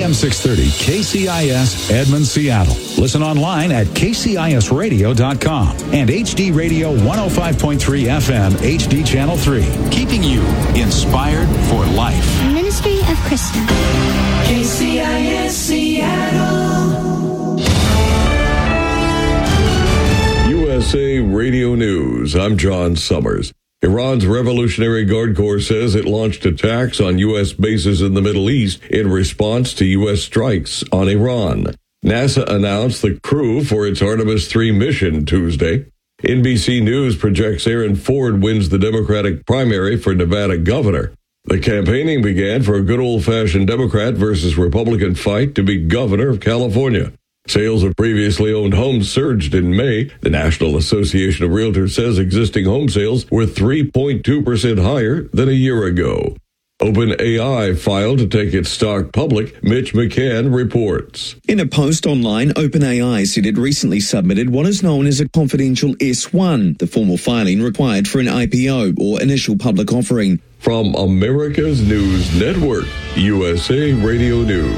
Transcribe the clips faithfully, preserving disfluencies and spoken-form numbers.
A M six thirty K C I S Edmond, Seattle. Listen online at K C I S radio dot com and H D Radio one oh five point three F M H D Channel three. Keeping you inspired for life. Ministry of Krista. K C I S Seattle. U S A Radio News. I'm John Summers. Iran's Revolutionary Guard Corps says it launched attacks on U S bases in the Middle East in response to U S strikes on Iran. NASA announced the crew for its Artemis three mission Tuesday. N B C News projects Aaron Ford wins the Democratic primary for Nevada governor. The campaigning began for a good old-fashioned Democrat versus Republican fight to be governor of California. Sales of previously owned homes surged in May. The National Association of Realtors says existing home sales were three point two percent higher than a year ago. OpenAI filed to take its stock public, Mitch McCann reports. In a post online, OpenAI said it recently submitted what is known as a confidential S one, the formal filing required for an I P O or initial public offering. From America's News Network, U S A Radio News.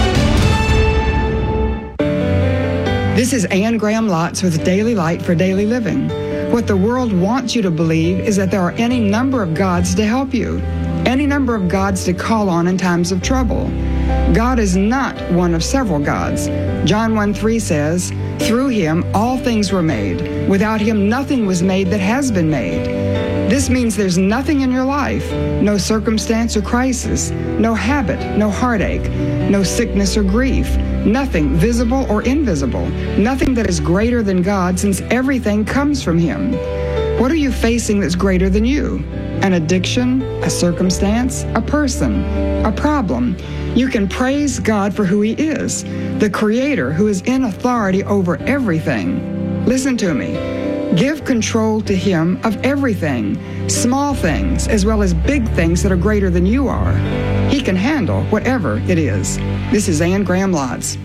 This is Anne Graham Lotz with Daily Light for Daily Living. What the world wants you to believe is that there are any number of gods to help you, any number of gods to call on in times of trouble. God is not one of several gods. John one three says, "Through him all things were made. Without him nothing was made that has been made." This means there's nothing in your life, no circumstance or crisis, no habit, no heartache, no sickness or grief, nothing visible or invisible, nothing that is greater than God, since everything comes from him. What are you facing that's greater than you? An addiction, a circumstance, a person, a problem. You can praise God for who he is, the Creator who is in authority over everything. Listen to me. Give control to him of everything, small things as well as big things that are greater than you are. He can handle whatever it is. This is Anne Graham Lotz.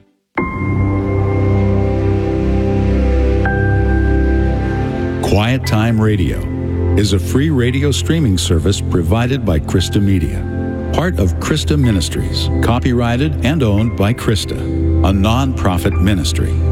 Quiet Time Radio is a free radio streaming service provided by Krista Media, part of Krista Ministries, copyrighted and owned by Krista, a non-profit ministry.